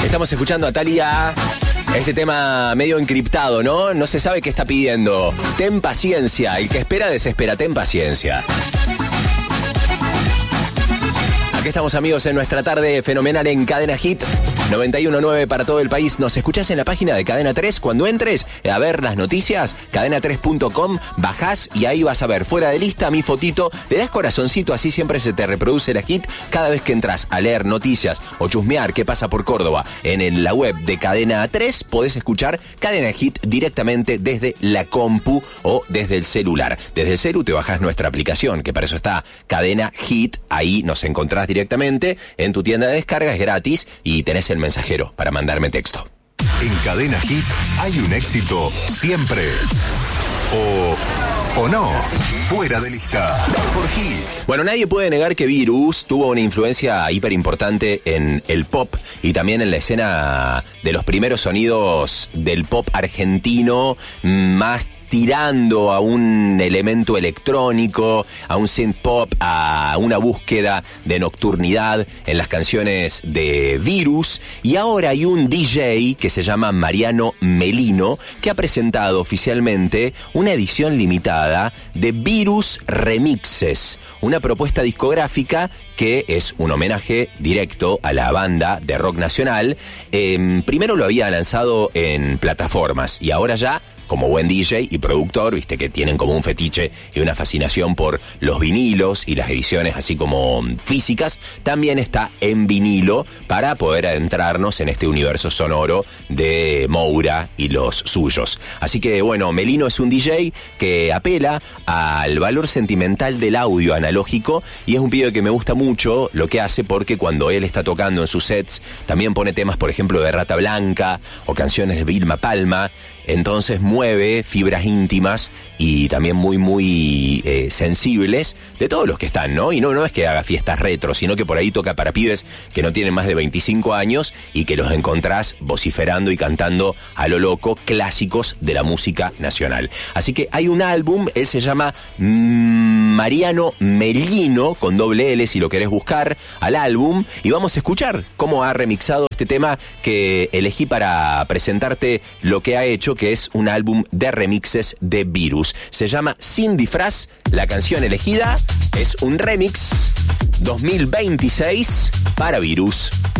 Estamos escuchando a Thalía. Este tema medio encriptado, ¿no? No se sabe qué está pidiendo. Ten paciencia. El que espera desespera. Ten paciencia. Aquí estamos, amigos, en nuestra tarde fenomenal en Cadena Hit 91.9 para todo el país. Nos escuchás en la página de Cadena 3. Cuando entres a ver las noticias, cadena3.com, bajás y ahí vas a ver fuera de lista mi fotito, le das corazoncito, así siempre se te reproduce la hit. Cada vez que entras a leer noticias o chusmear qué pasa por Córdoba en la web de Cadena 3, podés escuchar Cadena Hit directamente desde la compu o desde el celular. Desde el celu te bajás nuestra aplicación, que para eso está Cadena Hit. Ahí nos encontrás directamente en tu tienda de descarga, es gratis y tenés el mensajero para mandarme texto. En Cadena Hit hay un éxito siempre. O no, fuera de lista. Por Hit. Bueno, nadie puede negar que Virus tuvo una influencia hiper importante en el pop y también en la escena de los primeros sonidos del pop argentino, más tirando a un elemento electrónico, a un synth pop, a una búsqueda de nocturnidad en las canciones de Virus. Y ahora hay un DJ que se llama Mariano Melino, que ha presentado oficialmente una edición limitada de Virus Remixes, una propuesta discográfica que es un homenaje directo a la banda de rock nacional. Primero lo había lanzado en plataformas y ahora ya, como buen DJ y productor, viste que tienen como un fetiche y una fascinación por los vinilos y las ediciones así como físicas, también está en vinilo para poder adentrarnos en este universo sonoro de Moura y los suyos. Así que bueno, Melino es un DJ que apela al valor sentimental del audio analógico y es un pibe que me gusta mucho lo que hace, porque cuando él está tocando en sus sets también pone temas, por ejemplo, de Rata Blanca o canciones de Vilma Palma. Entonces mueve fibras íntimas y también muy sensibles de todos los que están, ¿no? Y no es que haga fiestas retro, sino que por ahí toca para pibes que no tienen más de 25 años y que los encontrás vociferando y cantando a lo loco clásicos de la música nacional. Así que hay un álbum, él se llama Mariano Melino, con doble L si lo querés buscar al álbum, y vamos a escuchar cómo ha remixado este tema que elegí para presentarte lo que ha hecho, que es un álbum de remixes de Virus. Se llama Sin Disfraz. La canción elegida es un remix 2026 para Virus.